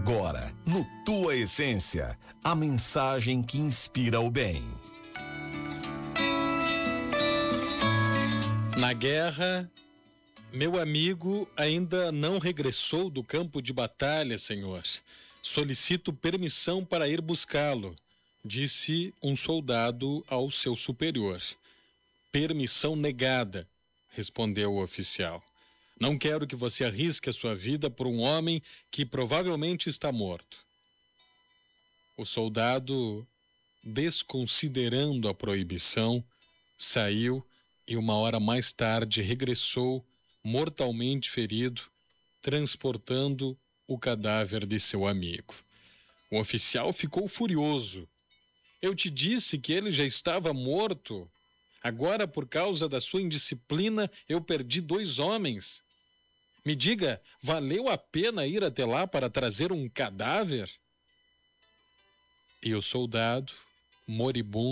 Agora, no Tua Essência, a mensagem que inspira o bem. Na guerra, meu amigo ainda não regressou do campo de batalha, Senhor. Solicito permissão para ir buscá-lo, disse um soldado ao seu superior. Permissão negada, respondeu o oficial. Não quero que você arrisque a sua vida por um homem que provavelmente está morto. O soldado, desconsiderando a proibição, saiu e 1 hora mais tarde regressou, mortalmente ferido, transportando o cadáver de seu amigo. O oficial ficou furioso. Eu te disse que ele já estava morto. Agora, por causa da sua indisciplina, eu perdi 2 homens. Me diga, valeu a pena ir até lá para trazer um cadáver? E o soldado, moribundo,